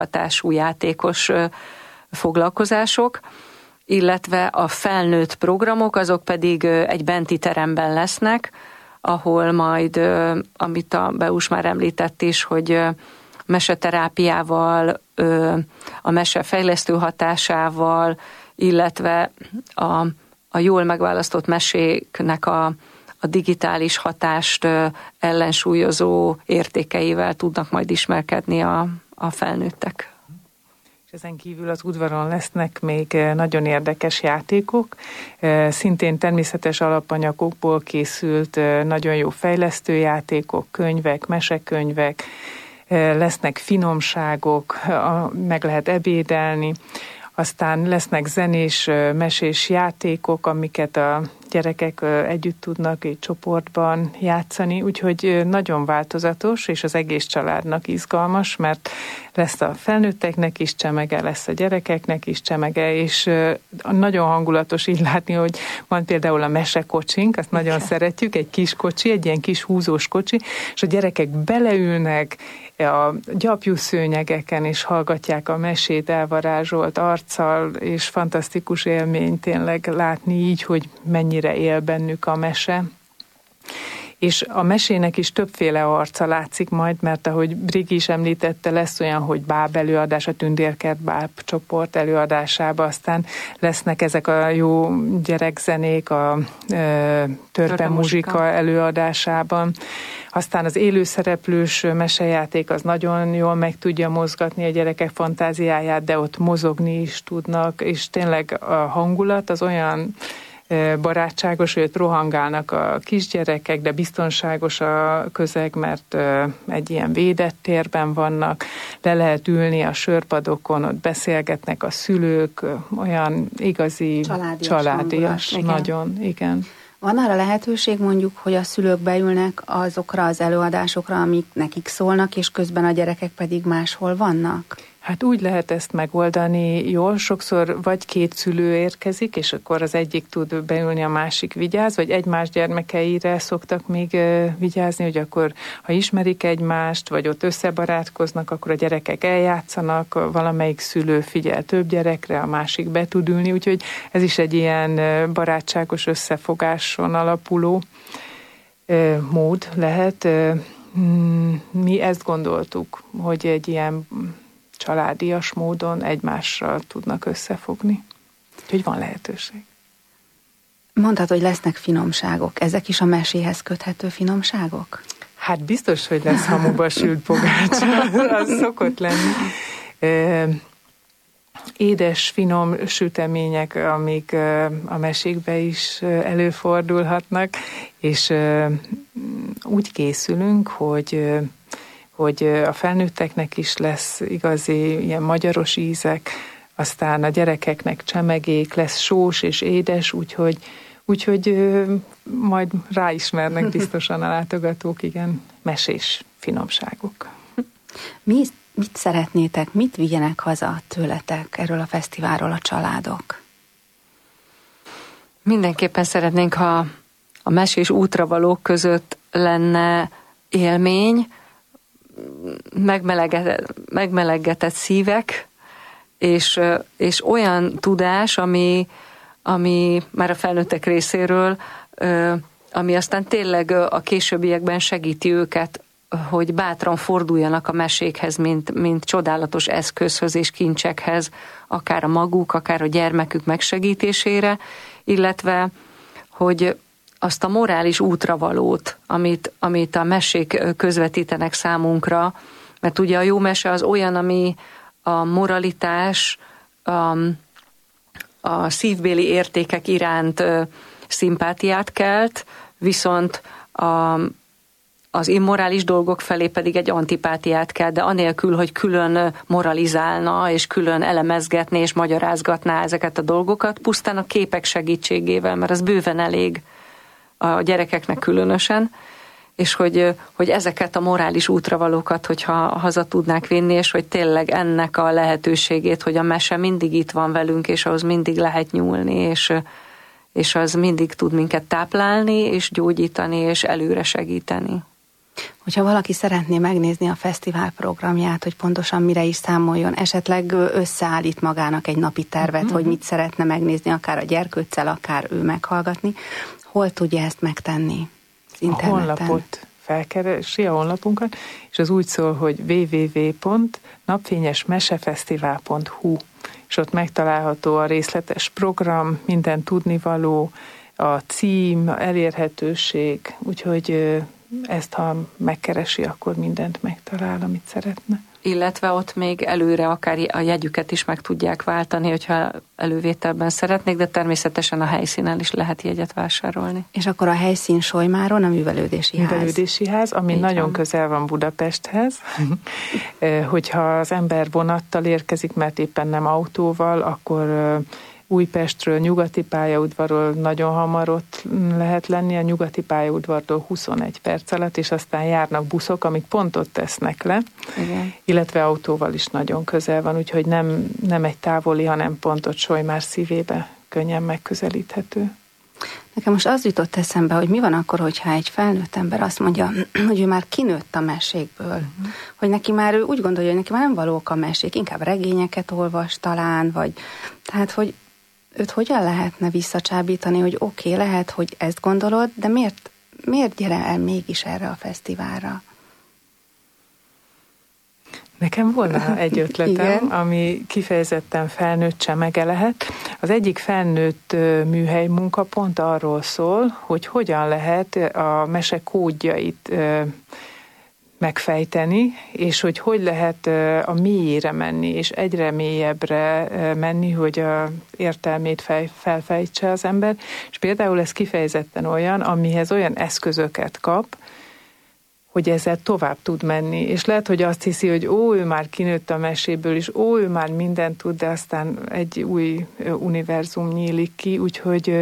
hatású játékos foglalkozások, illetve a felnőtt programok, azok pedig egy benti teremben lesznek, ahol majd, amit a Beus már említett is, hogy meseterápiával, a mese fejlesztő hatásával, illetve a jól megválasztott meséknek a digitális hatást ellensúlyozó értékeivel tudnak majd ismerkedni a felnőttek. Ezen kívül az udvaron lesznek még nagyon érdekes játékok, szintén természetes alapanyagokból készült nagyon jó fejlesztő játékok, könyvek, mesekönyvek, lesznek finomságok, meg lehet ebédelni, aztán lesznek zenés, mesés játékok, amiket a gyerekek együtt tudnak egy csoportban játszani, úgyhogy nagyon változatos, és az egész családnak izgalmas, mert lesz a felnőtteknek is csemege, lesz a gyerekeknek is csemege, és nagyon hangulatos így látni, hogy van például a mesekocsink, azt nagyon szeretjük, egy kis kocsi, egy ilyen kis húzós kocsi, és a gyerekek beleülnek a gyapjúszőnyegeken, és hallgatják a mesét elvarázsolt arccal, és fantasztikus élmény tényleg látni így, hogy mennyire él bennük a mese. És a mesének is többféle arca látszik majd, mert ahogy Brigi is említette, lesz olyan, hogy báb előadás, a Tündérkert báb csoport előadásában, aztán lesznek ezek a jó gyerekzenék a törpe muzsika előadásában. Aztán az élőszereplős mesejáték az nagyon jól meg tudja mozgatni a gyerekek fantáziáját, de ott mozogni is tudnak, és tényleg a hangulat az olyan barátságos, hogy ott rohangálnak a kisgyerekek, de biztonságos a közeg, mert egy ilyen védett térben vannak, le lehet ülni a sörpadokon, ott beszélgetnek a szülők, olyan igazi családias nagyon, igen. Van arra lehetőség mondjuk, hogy a szülők beülnek azokra az előadásokra, amik nekik szólnak, és közben a gyerekek pedig máshol vannak? Hát úgy lehet ezt megoldani jól, sokszor vagy két szülő érkezik, és akkor az egyik tud beülni, a másik vigyáz, vagy egymás gyermekeire szoktak még vigyázni, hogy akkor, ha ismerik egymást, vagy ott összebarátkoznak, akkor a gyerekek eljátszanak, valamelyik szülő figyel több gyerekre, a másik be tud ülni, úgyhogy ez is egy ilyen barátságos összefogáson alapuló mód lehet. Mi ezt gondoltuk, hogy egy ilyen családias módon egymással tudnak összefogni. Úgyhogy van lehetőség. Mondtad, hogy lesznek finomságok. Ezek is a meséhez köthető finomságok? Hát biztos, hogy lesz hamuba sült pogácsa. Az szokott lenni. Édes, finom sütemények, amik a mesékbe is előfordulhatnak, és úgy készülünk, hogy a felnőtteknek is lesz igazi ilyen magyaros ízek, aztán a gyerekeknek csemegék, lesz sós és édes, úgyhogy majd ráismernek biztosan a látogatók, igen, mesés finomságok. Mit szeretnétek, mit vigyenek haza tőletek erről a fesztiválról a családok? Mindenképpen szeretnénk, ha a mesés útravalók között lenne élmény, megmeleggetett szívek, és olyan tudás, ami már a felnőttek részéről, ami aztán tényleg a későbbiekben segíti őket, hogy bátran forduljanak a mesékhez, mint csodálatos eszközhöz és kincsekhez, akár a maguk, akár a gyermekük megsegítésére, illetve, hogy azt a morális útravalót, amit a mesék közvetítenek számunkra, mert ugye a jó mese az olyan, ami a moralitás, a szívbéli értékek iránt szimpátiát kelt, viszont az immorális dolgok felé pedig egy antipátiát kell, de anélkül, hogy külön moralizálna, és külön elemezgetné, és magyarázgatná ezeket a dolgokat, pusztán a képek segítségével, mert az bőven elég a gyerekeknek különösen, és hogy ezeket a morális útravalókat, hogyha haza tudnák vinni, és hogy tényleg ennek a lehetőségét, hogy a mese mindig itt van velünk, és ahhoz mindig lehet nyúlni, és az mindig tud minket táplálni, és gyógyítani, és előre segíteni. Hogyha valaki szeretné megnézni a fesztivál programját, hogy pontosan mire is számoljon, esetleg összeállít magának egy napi tervet, hogy mit szeretne megnézni, akár a gyerkőccel, akár ő meghallgatni, hol tudja ezt megtenni? Az interneten. A honlapot felkeresi, a honlapunkat, és az úgy szól, hogy www.napfényesmesefesztivál.hu, és ott megtalálható a részletes program, minden tudnivaló, a cím, elérhetőség, úgyhogy ezt, ha megkeresi, akkor mindent megtalál, amit szeretne. Illetve ott még előre akár a jegyüket is meg tudják váltani, hogyha elővételben szeretnék, de természetesen a helyszínen is lehet jegyet vásárolni. És akkor a helyszín Solymáron a Művelődési Ház. Művelődési Ház, ami nagyon közel van Budapesthez. Hogyha az ember vonattal érkezik, mert éppen nem autóval, akkor Újpestről, Nyugati pályaudvarról nagyon hamar ott lehet lenni, a Nyugati pályaudvartól 21 perc alatt, és aztán járnak buszok, amik pont ott tesznek le, igen. Illetve autóval is nagyon közel van, úgyhogy nem egy távoli, hanem pont ott Solymár szívébe könnyen megközelíthető. Nekem most az jutott eszembe, hogy mi van akkor, hogyha egy felnőtt ember azt mondja, hogy ő már kinőtt a mesékből, hogy neki már ő úgy gondolja, hogy neki már nem valók a mesék, inkább regényeket olvas talán, vagy tehát, hogy őt hogyan lehetne visszacsábítani, hogy oké, lehet, hogy ezt gondolod, de miért gyere el mégis erre a fesztiválra? Nekem volna egy ötletem, ami kifejezetten felnőtt csemege lehet. Az egyik felnőtt műhely munka pont arról szól, hogy hogyan lehet a mese kódjait megfejteni, és hogy lehet a mélyére menni, és egyre mélyebbre menni, hogy a értelmét felfejtse az ember. És például ez kifejezetten olyan, amihez olyan eszközöket kap, hogy ezzel tovább tud menni. És lehet, hogy azt hiszi, hogy ő már kinőtt a meséből, és ő már mindent tud, de aztán egy új univerzum nyílik ki, úgyhogy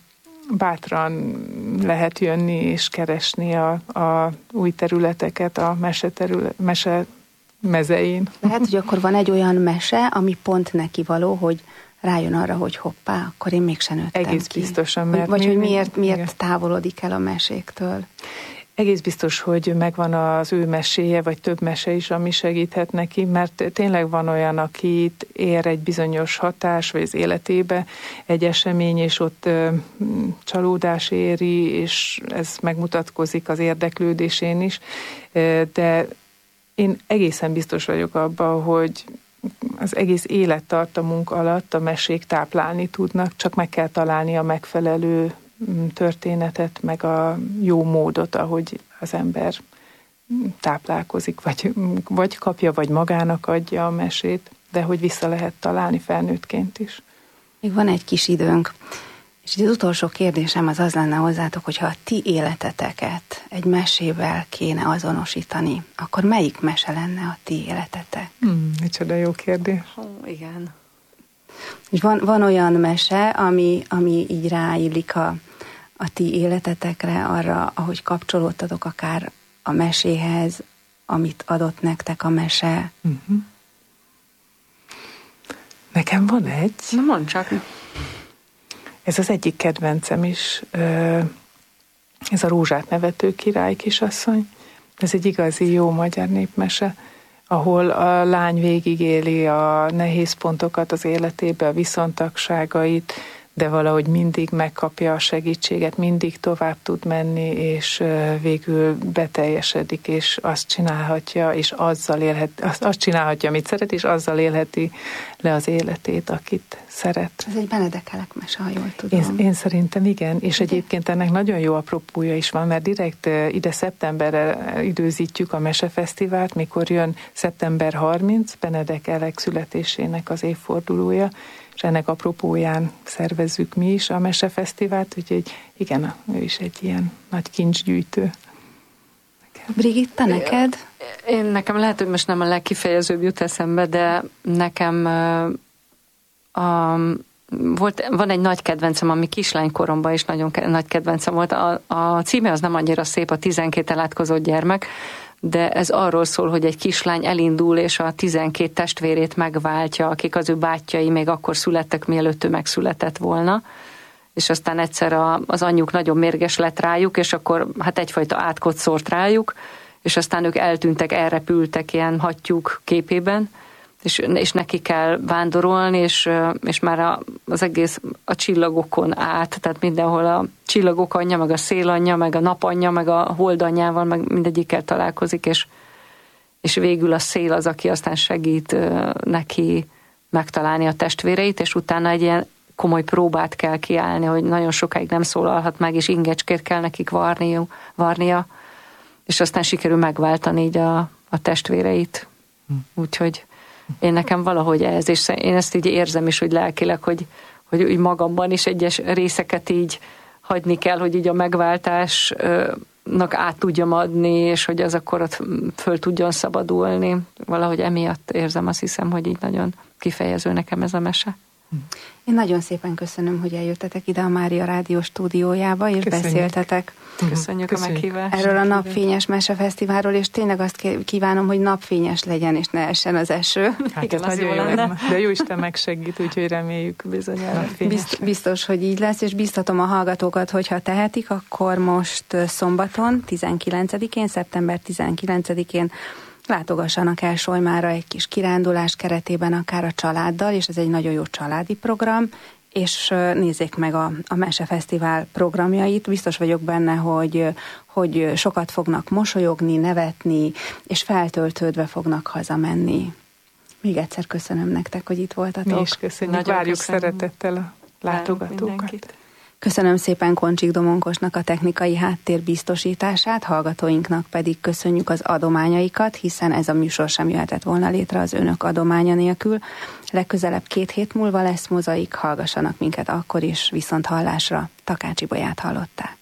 bátran lehet jönni és keresni a új területeket a mese mezein. Lehet, hogy akkor van egy olyan mese, ami pont neki való, hogy rájön arra, hogy hoppá, akkor én mégsem nőttem egész ki. Biztosan, mert vagy hogy miért távolodik el a meséktől. Egész biztos, hogy megvan az ő meséje, vagy több mese is, ami segíthet neki, mert tényleg van olyan, akit ér egy bizonyos hatás, vagy az életébe egy esemény, és ott csalódás éri, és ez megmutatkozik az érdeklődésén is, de én egészen biztos vagyok abban, hogy az egész élettartamunk alatt a mesék táplálni tudnak, csak meg kell találni a megfelelő történetet, meg a jó módot, ahogy az ember táplálkozik, vagy kapja, vagy magának adja a mesét, de hogy vissza lehet találni felnőttként is. Még van egy kis időnk, és az utolsó kérdésem az lenne hozzátok, hogyha a ti életeteket egy mesével kéne azonosítani, akkor melyik mese lenne a ti életetek? Micsoda jó kérdés. Igen. Van olyan mese, ami így ráillik a ti életetekre, arra, ahogy kapcsolódtatok akár a meséhez, amit adott nektek a mese? Nekem van egy. Na mondd csak. Ez az egyik kedvencem is. Ez a Rózsát nevető király kisasszony. Ez egy igazi jó magyar népmese, ahol a lány végigéli a nehéz pontokat az életébe, a viszontagságait, de valahogy mindig megkapja a segítséget, mindig tovább tud menni, és végül beteljesedik, és azt csinálhatja, és azzal azt csinálhatja, amit szeret, és azzal élheti le az életét, akit szeret. Ez egy Benedek Elek mese, ha jól tudom. Én szerintem igen, és egyébként ennek nagyon jó apropója is van, mert direkt ide szeptemberre időzítjük a Mesefesztivált, mikor jön szeptember 30, Benedek Elek születésének az évfordulója, és ennek apropóján szervezzük mi is a Mesefesztivált, úgyhogy igen, ő is egy ilyen nagy kincsgyűjtő. Brigitta, neked? Nekem lehet, hogy most nem a legkifejezőbb jut eszembe, de nekem van egy nagy kedvencem, ami kislánykoromban is nagyon nagy kedvencem volt. A címe az nem annyira szép, a 12 elátkozott gyermek, de ez arról szól, hogy egy kislány elindul, és a 12 testvérét megváltja, akik az ő bátyjai még akkor születtek, mielőtt ő megszületett volna, és aztán egyszer az anyjuk nagyon mérges lett rájuk, és akkor hát egyfajta átkot szórt rájuk, és aztán ők eltűntek, elrepültek ilyen hattyúk képében, és neki kell vándorolni, és már az egész a csillagokon át, tehát mindenhol a csillagok anyja, meg a szél anyja, meg a nap anyja, meg a hold anyjával, meg mindegyikkel találkozik, és végül a szél az, aki aztán segít neki megtalálni a testvéreit, és utána egy ilyen komoly próbát kell kiállni, hogy nagyon sokáig nem szólalhat meg, és ingecskét kell nekik varnia, és aztán sikerül megváltani így a testvéreit. Úgyhogy én nekem valahogy ez, és én ezt így érzem is, hogy lelkileg, hogy úgy magamban is egyes részeket így hagyni kell, hogy így a megváltásnak át tudjam adni, és hogy az akkor ott föl tudjon szabadulni. Valahogy emiatt érzem, azt hiszem, hogy így nagyon kifejező nekem ez a mese. Én nagyon szépen köszönöm, hogy eljöttetek ide a Mária Rádió stúdiójába, és beszéltetek. Köszönjük a meghívást. Erről a Napfényes Mesefesztiválról, és tényleg azt kívánom, hogy napfényes legyen, és ne essen az eső. Hát igen, az jó lenne. De Jóisten megsegít, úgyhogy reméljük bizonyára. Biztos, hogy így lesz, és biztatom a hallgatókat, hogyha tehetik, akkor most szombaton, 19-én, szeptember 19-én látogassanak el Solymára egy kis kirándulás keretében, akár a családdal, és ez egy nagyon jó családi program, és nézzék meg a Mesefesztivál programjait. Biztos vagyok benne, hogy sokat fognak mosolyogni, nevetni, és feltöltődve fognak hazamenni. Még egyszer köszönöm nektek, hogy itt voltatok. Mi is köszönjük, nagyon várjuk szeretettel a látogatókat. Köszönöm szépen Koncsik Domonkosnak a technikai háttér biztosítását, hallgatóinknak pedig köszönjük az adományaikat, hiszen ez a műsor sem jöhetett volna létre az önök adománya nélkül. Legközelebb 2 hét múlva lesz Mozaik, hallgassanak minket akkor is, viszont hallásra. Takács Ibolyát hallották.